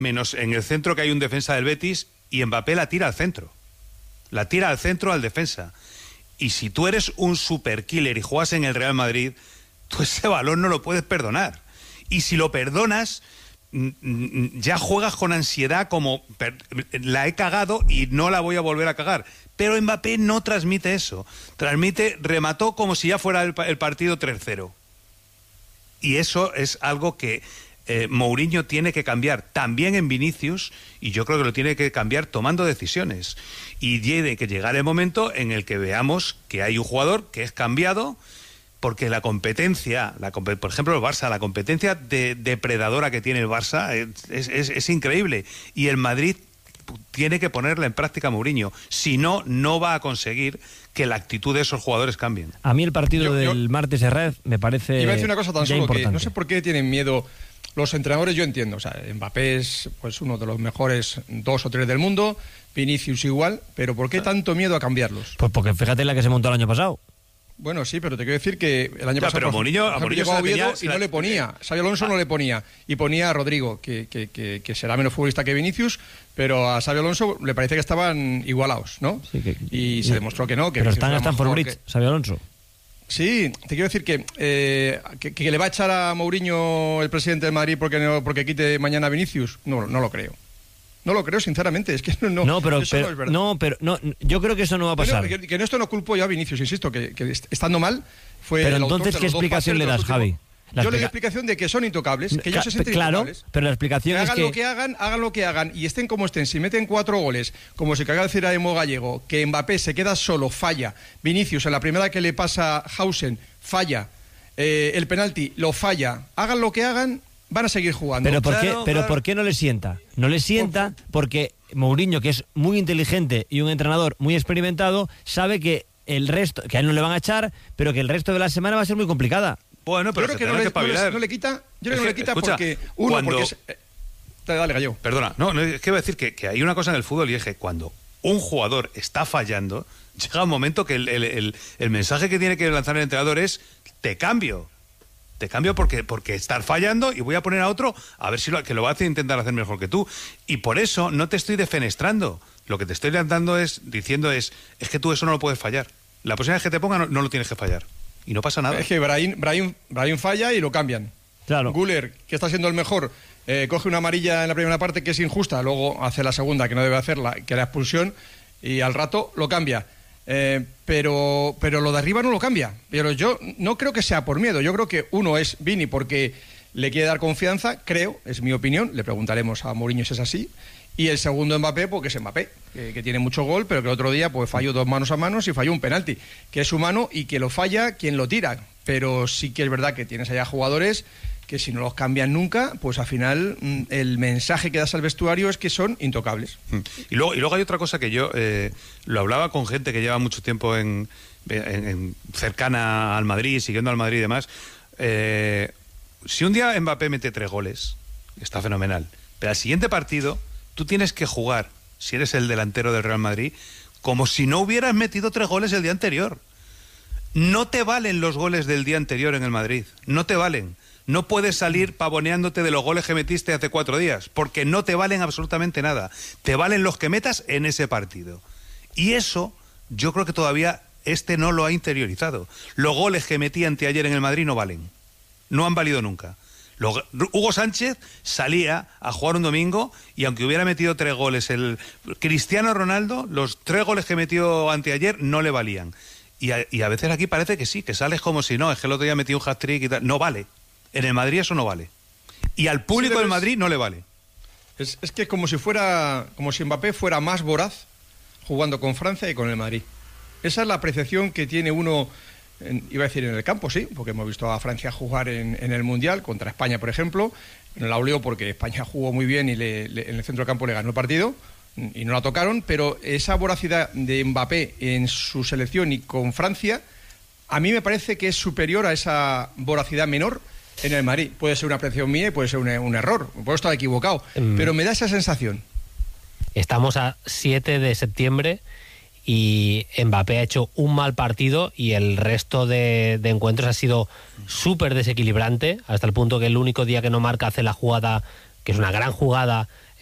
menos en el centro que hay un defensa del Betis, y Mbappé la tira al centro. La tira al centro al defensa. Y si tú eres un super killer y juegas en el Real Madrid, tú ese balón no lo puedes perdonar. Y si lo perdonas, ya juegas con ansiedad como la he cagado y no la voy a volver a cagar. Pero Mbappé no transmite eso. Remató como si ya fuera el partido 3-0. Y eso es algo que Mourinho tiene que cambiar también en Vinicius, y yo creo que lo tiene que cambiar tomando decisiones. Y tiene que llegar el momento en el que veamos que hay un jugador que es cambiado, porque la competencia, por ejemplo el Barça, la competencia depredadora que tiene el Barça es increíble, y el Madrid tiene que ponerla en práctica Mourinho, si no, no va a conseguir que la actitud de esos jugadores cambien. A mí el partido del martes en Red me parece iba a decir una cosa tan solo importante. Que no sé por qué tienen miedo los entrenadores. Yo entiendo, o sea, Mbappé es pues uno de los mejores 2 o 3 del mundo, Vinicius igual, pero ¿por qué tanto miedo a cambiarlos? Pues porque fíjate la que se montó el año pasado. Bueno, sí, pero te quiero decir que el año pasado pero Mourinho llegó a Oviedo y no le ponía. Xabi Alonso no le ponía. Y ponía a Rodrigo, que será menos futbolista que Vinicius, pero a Xabi Alonso le parecía que estaban igualados, ¿no? Sí, y se demostró que no. Que pero están por Bridge, Xabi Alonso. Sí, te quiero decir que le va a echar a Mourinho el presidente del Madrid porque quite mañana a Vinicius. No lo creo. No lo creo, sinceramente, es que no es verdad. No, yo creo que eso no va a pasar. Que en esto no culpo yo a Vinicius, insisto, que estando mal fue. Pero entonces, ¿qué explicación le das, Javi? Yo le doy explicación de que son intocables, que ellos se sienten intocables. Claro, pero la explicación es que hagan lo que hagan y estén como estén. Si meten 4 goles, como se acaba de decir a Emo Gallego, que Mbappé se queda solo, falla. Vinicius, en la primera que le pasa Hausen, falla. El penalti lo falla. Hagan lo que hagan, van a seguir jugando. Pero ¿por qué no le sienta? No le sienta porque Mourinho, que es muy inteligente y un entrenador muy experimentado, sabe que el resto, que a él no le van a echar, pero que el resto de la semana va a ser muy complicada. Bueno, pero yo creo que no le quita. Yo creo que no le quita porque dale, Gallego. Perdona, es que iba a decir que hay una cosa en el fútbol, y es que cuando un jugador está fallando, llega un momento que el mensaje que tiene que lanzar el entrenador es: te cambio porque estar fallando, y voy a poner a otro a ver si que lo va a intentar hacer mejor que tú. Y por eso no te estoy defenestrando. Lo que te estoy diciendo es que tú eso no lo puedes fallar. La próxima vez que te ponga no lo tienes que fallar. Y no pasa nada. Es que Brahim falla y lo cambian. Claro. Güler, que está siendo el mejor, coge una amarilla en la primera parte que es injusta, luego hace la segunda que no debe hacerla, que era expulsión, y al rato lo cambia. Pero lo de arriba no lo cambia. Pero yo no creo que sea por miedo. Yo creo que uno es Vini porque le quiere dar confianza, creo, es mi opinión. Le preguntaremos a Mourinho si es así. Y el segundo Mbappé, porque es Mbappé, que tiene mucho gol, pero que el otro día pues falló 2 manos a manos y falló un penalti, que es humano y que lo falla quien lo tira. Pero sí que es verdad que tienes allá jugadores que si no los cambian nunca, pues al final el mensaje que das al vestuario es que son intocables. Y luego hay otra cosa que yo lo hablaba con gente que lleva mucho tiempo en cercana al Madrid, siguiendo al Madrid y demás. Si un día Mbappé mete 3 goles, está fenomenal. Pero al siguiente partido tú tienes que jugar, si eres el delantero del Real Madrid, como si no hubieras metido 3 goles el día anterior. No te valen los goles del día anterior en el Madrid, no te valen. No puedes salir pavoneándote de los goles que metiste hace 4 días, porque no te valen absolutamente nada. Te valen los que metas en ese partido. Y eso yo creo que todavía no lo ha interiorizado. Los goles que metí anteayer en el Madrid no valen. No han valido nunca. Hugo Sánchez salía a jugar un domingo y aunque hubiera metido 3 goles, el Cristiano Ronaldo, los 3 goles que metió anteayer no le valían. Y a veces aquí parece que sí, que sales como si no, es que el otro día metí un hat-trick y tal. No vale. En el Madrid eso no vale. Y al público del Madrid no le vale. Es que como si Mbappé fuera más voraz jugando con Francia y con el Madrid. Esa es la apreciación que tiene uno, iba a decir en el campo, sí, porque hemos visto a Francia jugar en el Mundial, contra España, por ejemplo. No la olió porque España jugó muy bien y en el centro del campo le ganó el partido y no la tocaron, pero esa voracidad de Mbappé en su selección y con Francia, a mí me parece que es superior a esa voracidad menor en el Madrid. Puede ser una apreciación mía y puede ser un error, puedo estar equivocado, pero me da esa sensación. Estamos a 7 de septiembre y Mbappé ha hecho un mal partido y el resto de encuentros ha sido súper desequilibrante, hasta el punto que el único día que no marca hace la jugada, que es una gran jugada,